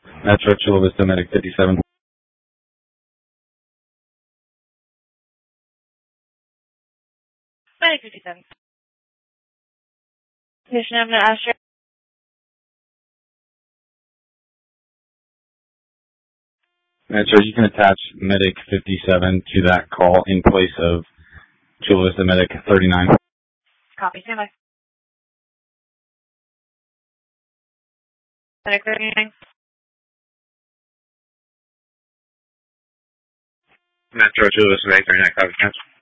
Metro Chula Vista Medic 57. Medic 57. Patient, I'm going to ask you. Metro, you can attach Medic 57 to that call in place of Chula Vista Medic 39. Copy, stand by. Medic 39. Metro Chula Vista Medic 39, copy, cancel.